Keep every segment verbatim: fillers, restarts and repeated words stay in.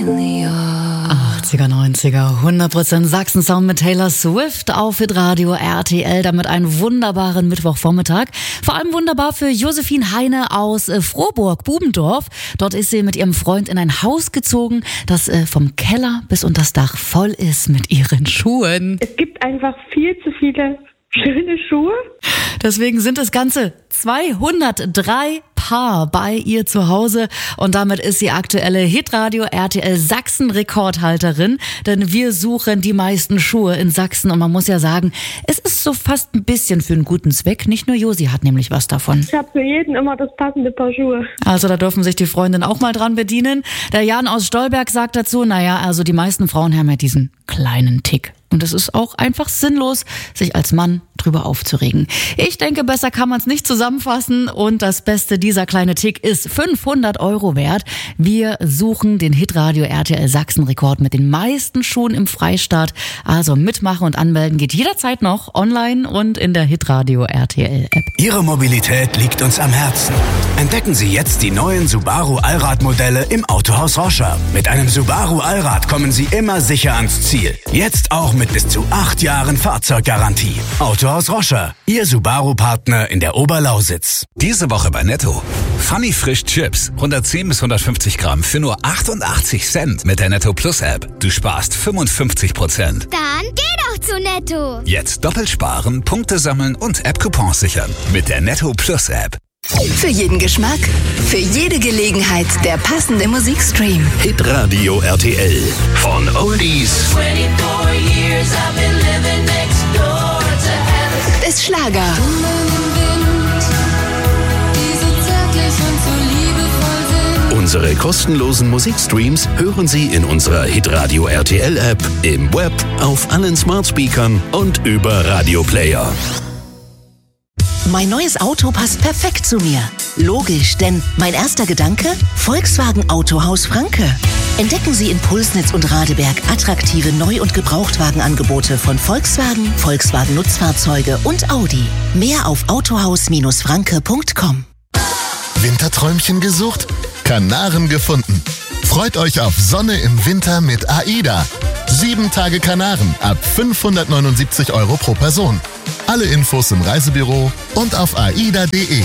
achtziger, neunziger, hundert Prozent Sachsen-Sound mit Taylor Swift auf Hitradio R T L. Damit einen wunderbaren Mittwochvormittag. Vor allem wunderbar für Josephine Heine aus äh, Frohburg, Bubendorf. Dort ist sie mit ihrem Freund in ein Haus gezogen, das äh, vom Keller bis unter das Dach voll ist mit ihren Schuhen. Es gibt einfach viel zu viele schöne Schuhe. Deswegen sind es ganze zweihundertdrei Paar bei ihr zu Hause und damit ist sie aktuelle Hitradio R T L Sachsen Rekordhalterin, denn wir suchen die meisten Schuhe in Sachsen und man muss ja sagen, es ist so fast ein bisschen für einen guten Zweck. Nicht nur Josi hat nämlich was davon. Ich habe für jeden immer das passende Paar Schuhe. Also da dürfen sich die Freundinnen auch mal dran bedienen. Der Jan aus Stolberg sagt dazu, naja, also die meisten Frauen haben ja diesen kleinen Tick. Und es ist auch einfach sinnlos, sich als Mann drüber aufzuregen. Ich denke, besser kann man es nicht zusammenfassen. Und das Beste, dieser kleine Tick ist fünfhundert Euro wert. Wir suchen den Hitradio R T L Sachsen-Rekord mit den meisten Schuhen im Freistaat. Also mitmachen und anmelden geht jederzeit noch online und in der Hitradio R T L-App. Ihre Mobilität liegt uns am Herzen. Entdecken Sie jetzt die neuen Subaru Allradmodelle im Autohaus Roscher. Mit einem Subaru Allrad kommen Sie immer sicher ans Ziel. Jetzt auch mit bis zu acht Jahren Fahrzeuggarantie. Autohaus Roscher, Ihr Subaru-Partner in der Oberlausitz. Diese Woche bei Netto. Funny Frisch Chips, hundertzehn bis hundertfünfzig Gramm für nur achtundachtzig Cent mit der Netto Plus App. Du sparst fünfundfünfzig Prozent. Dann geh doch zu Netto. Jetzt doppelt sparen, Punkte sammeln und App-Coupons sichern mit der Netto Plus App. Für jeden Geschmack, für jede Gelegenheit der passende Musikstream. Hitradio R T L. Von Oldies Bis Schlager. Unsere kostenlosen Musikstreams hören Sie in unserer Hitradio R T L App, im Web, auf allen Smartspeakern und über Radioplayer. Mein neues Auto passt perfekt zu mir. Logisch, denn mein erster Gedanke? Volkswagen Autohaus Franke. Entdecken Sie in Pulsnitz und Radeberg attraktive Neu- und Gebrauchtwagenangebote von Volkswagen, Volkswagen Nutzfahrzeuge und Audi. Mehr auf autohaus Bindestrich franke punkt com. Winterträumchen gesucht? Kanaren gefunden. Freut euch auf Sonne im Winter mit AIDA. Sieben Tage Kanaren ab fünfhundertneunundsiebzig Euro pro Person. Alle Infos im Reisebüro und auf aida punkt de.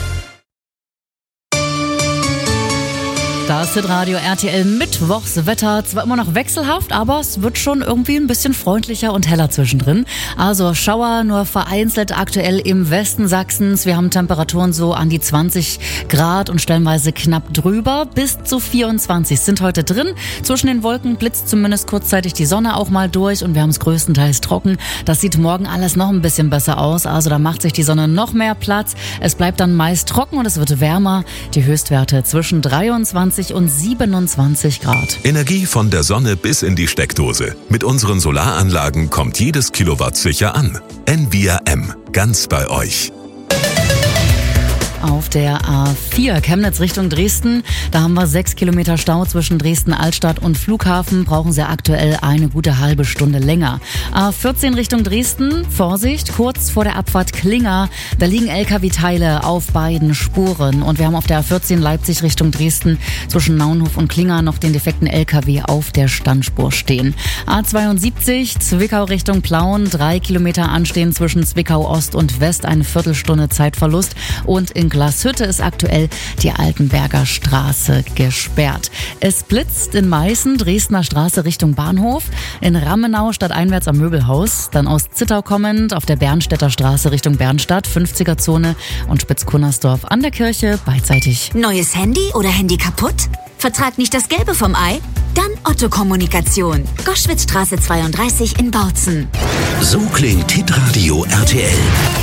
Das Hitradio R T L Mittwochswetter, zwar immer noch wechselhaft, aber es wird schon irgendwie ein bisschen freundlicher und heller zwischendrin. Also Schauer nur vereinzelt aktuell im Westen Sachsens. Wir haben Temperaturen so an die zwanzig Grad und stellenweise knapp drüber. Bis zu vierundzwanzig sind heute drin. Zwischen den Wolken blitzt zumindest kurzzeitig die Sonne auch mal durch und wir haben es größtenteils trocken. Das sieht morgen alles noch ein bisschen besser aus. Also da macht sich die Sonne noch mehr Platz. Es bleibt dann meist trocken und es wird wärmer. Die Höchstwerte zwischen dreiundzwanzig und siebenundzwanzig Grad. Energie von der Sonne bis in die Steckdose. Mit unseren Solaranlagen kommt jedes Kilowatt sicher an. N V I A M, ganz bei euch. Auf der A vier Chemnitz Richtung Dresden, da haben wir sechs Kilometer Stau zwischen Dresden-Altstadt und Flughafen, brauchen Sie aktuell eine gute halbe Stunde länger. A vierzehn Richtung Dresden, Vorsicht, kurz vor der Abfahrt Klinger, da liegen L K W-Teile auf beiden Spuren und wir haben auf der A vierzehn Leipzig Richtung Dresden zwischen Naunhof und Klinger noch den defekten L K W auf der Standspur stehen. A zweiundsiebzig Zwickau Richtung Plauen, drei Kilometer anstehen zwischen Zwickau Ost und West, eine Viertelstunde Zeitverlust und in Glashütte ist aktuell die Altenberger Straße gesperrt. Es blitzt in Meißen, Dresdner Straße Richtung Bahnhof, in Rammenau stadteinwärts am Möbelhaus, dann aus Zittau kommend auf der Bernstädter Straße Richtung Bernstadt, fünfziger Zone und Spitzkunnersdorf an der Kirche beidseitig. Neues Handy oder Handy kaputt? Vertrag nicht das Gelbe vom Ei? Dann Otto Kommunikation. Goschwitzstraße zweiunddreißig in Bautzen. So klingt Hitradio R T L.